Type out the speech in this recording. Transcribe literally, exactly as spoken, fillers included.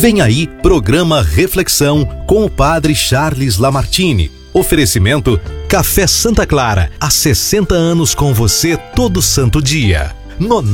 Vem aí, programa Reflexão com o Padre Charles Lamartine. Oferecimento Café Santa Clara, há sessenta anos com você todo santo dia. No